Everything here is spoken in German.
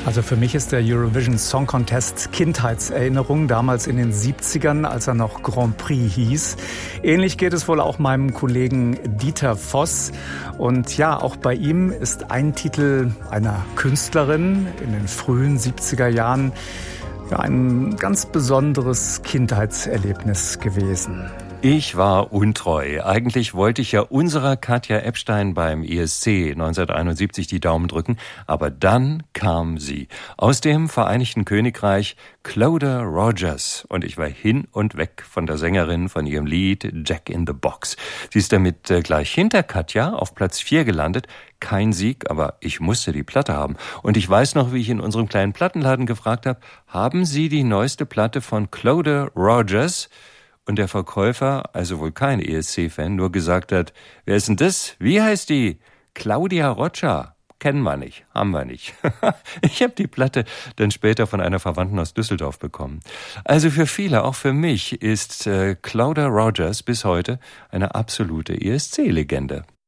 Also für mich ist der Eurovision Song Contest Kindheitserinnerung, damals in den 70ern, als er noch Grand Prix hieß. Ähnlich geht es wohl auch meinem Kollegen Dieter Voss. Und ja, auch bei ihm ist ein Titel einer Künstlerin in den frühen 70er Jahren ein ganz besonderes Kindheitserlebnis gewesen. Ich war untreu. Eigentlich wollte ich ja unserer Katja Epstein beim ESC 1971 die Daumen drücken, aber dann kam sie. Aus dem Vereinigten Königreich, Clodagh Rogers. Und ich war hin und weg von der Sängerin, von ihrem Lied Jack in the Box. Sie ist damit gleich hinter Katja auf Platz 4 gelandet. Kein Sieg, aber ich musste die Platte haben. Und ich weiß noch, wie ich in unserem kleinen Plattenladen gefragt habe, haben Sie die neueste Platte von Clodagh Rogers? Und der Verkäufer, also wohl kein ESC-Fan, nur gesagt hat, wer ist denn das? Wie heißt die? Claudia Rocha. Kennen wir nicht, haben wir nicht. Ich habe die Platte dann später von einer Verwandten aus Düsseldorf bekommen. Also für viele, auch für mich, ist Clodagh Rogers bis heute eine absolute ESC-Legende.